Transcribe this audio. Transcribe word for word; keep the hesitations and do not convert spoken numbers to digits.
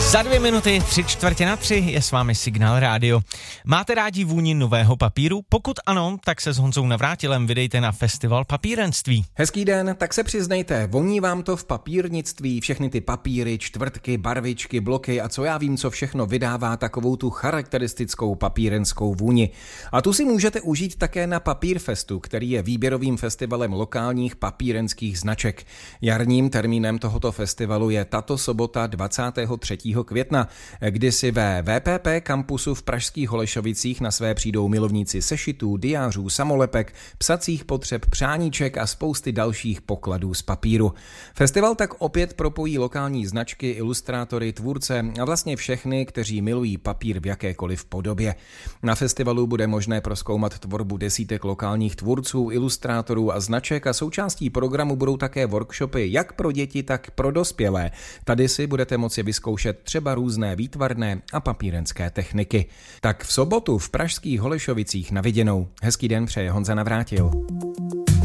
Za dvě minuty, tři čtvrtě na tři je s vámi Signál Rádio. Máte rádi vůni nového papíru? Pokud ano, tak se s Honzou Navrátilem vydejte na festival papírenství. Hezký den, tak se přiznejte, voní vám to v papírnictví, všechny ty papíry, čtvrtky, barvičky, bloky a co já vím, co všechno vydává takovou tu charakteristickou papírenskou vůni. A tu si můžete užít také na Papírfestu, který je výběrovým festivalem lokálních papírenských značek. Jarním termínem tohoto festivalu je tato sobota dvacátého třetího května, kdy si ve V P P kampusu v pražských Holešovicích na své přijdou milovníci sešitů, diářů, samolepek, psacích potřeb, přáníček a spousty dalších pokladů z papíru. Festival tak opět propojí lokální značky, ilustrátory, tvůrce a vlastně všechny, kteří milují papír v jakékoliv podobě. Na festivalu bude možné prozkoumat tvorbu desítek lokálních tvůrců, ilustrátorů a značek a součástí programu budou také workshopy jak pro děti, tak pro dospělé. Tady si budete moci vyzkoušet třeba různé výtvarné a papírenské techniky. Tak v sobotu v pražských Holešovicích na viděnou. Hezký den přeje Honza Navrátil.